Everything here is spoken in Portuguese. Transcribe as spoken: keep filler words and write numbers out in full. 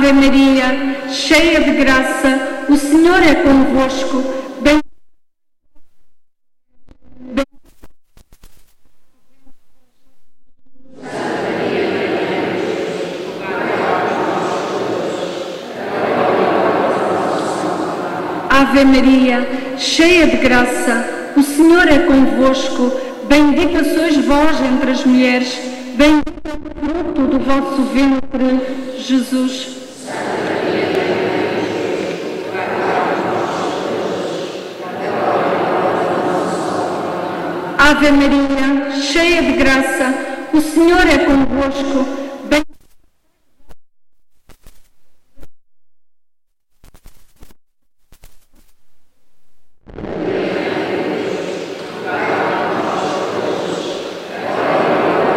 Ave Maria, cheia de graça, o Senhor é convosco. Bem... Ave Maria, cheia de graça, o Senhor é convosco. Bendita sois vós entre as mulheres, bendito é o fruto do vosso ventre, Jesus. Ave Maria, cheia de graça, o Senhor é convosco.